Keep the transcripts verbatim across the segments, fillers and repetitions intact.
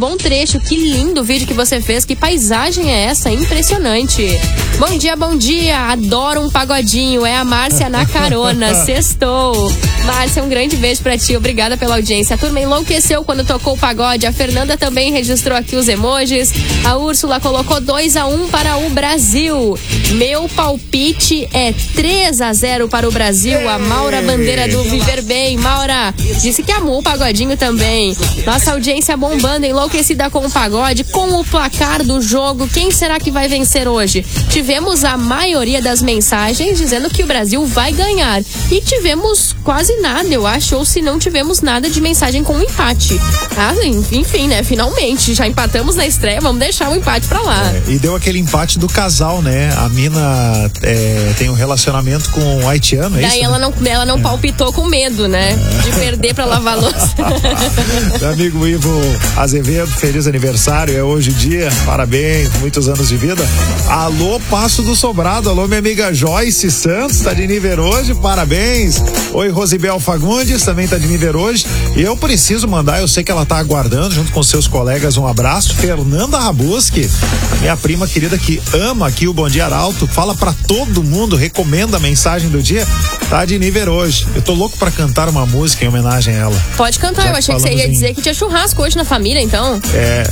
bom trecho, que lindo vídeo que você fez, que paisagem é essa? Impressionante. Bom dia, bom dia, adoro um pagodinho, é a Márcia na carona, sextou. Márcia, um grande beijo pra ti, obrigada pela audiência. A turma enlouqueceu quando tocou o pagode, a Fernanda também registrou aqui os emojis, a Úrsula colocou dois a um para o Brasil. Meu palpite é três a zero para o Brasil, a Maura Bandeira do Viver Bem. Maura, disse que amou o pagodinho também. Nossa audiência bombando, enlouquecida com o pagode, com o placar do jogo. Quem será que vai vencer hoje? Tivemos a maioria das mensagens dizendo que o Brasil vai ganhar. E tivemos quase nada, eu acho, ou se não tivemos nada de mensagem com um empate. Ah, enfim, né? Finalmente, já empatamos na estreia, vamos deixar o empate pra lá. É, e deu aquele empate do casal, né? A mina é, tem um relacionamento com o haitiano, é Daí isso? ela não, ela não palpitou com medo, né? De perder pra lavar a louça. Meu amigo Ivo Azevedo, feliz aniversário, é hoje o dia, parabéns, muitos anos de vida. Alô, Passo do Sobrado, alô, minha amiga Joyce Santos, tá de nível hoje, parabéns. Oi, Rosibel Fagundes, também tá de nível hoje. E eu preciso mandar, eu sei que ela tá aguardando, junto com seus colegas, um abraço. Fernanda Rabuski, minha prima querida que ama aqui o Bom Dia Arauto, fala pra todo mundo, recomenda a mensagem do dia, tá de nível hoje. Eu tô louco pra cantar uma música em homenagem a ela. Pode cantar, eu achei que você ia em... dizer que tinha churrasco hoje na família, então. É,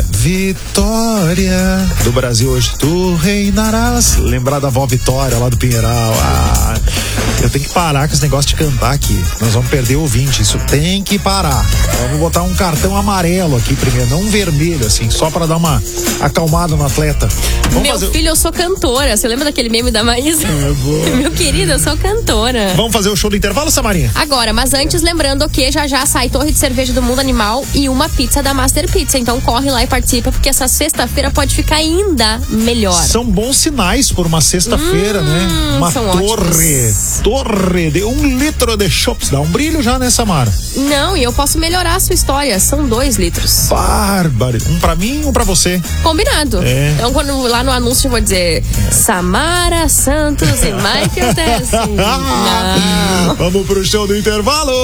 Vitória do Brasil hoje, tu reinarás. Lembrar da avó Vitória lá do Pinheiral. Ah, eu tenho que parar com esse negócio de cantar aqui. Nós vamos perder o ouvinte, isso tem que parar. Vamos botar um cartão amarelo aqui primeiro, não um vermelho, assim, só pra dar uma acalmada no atleta. Vamos Meu fazer... filho, eu sou cantora. Você lembra daquele meme da Maísa? É, boa. Meu querido, eu sou cantora. Vamos fazer o show do intervalo, Samarinha? Agora, mas antes, lembrando que já já sai Torre de Cerveja do Mundo Animal e uma pizza da Master Pizza. Então corre lá e participa, porque essa sexta-feira pode ficar ainda melhor. São bons sinais por uma sexta-feira, hum, né? Uma são torre. ótimos. Torre de um litro de chopps. Dá um brilho já, né, Samara? Não, e eu posso melhorar a sua história. São dois litros. Bárbaro. Um pra mim, um pra você. Combinado. É. Então, quando lá no anúncio eu vou dizer é. Samara Santos e Michael Tessin. Não. Vamos pro show do intervalo.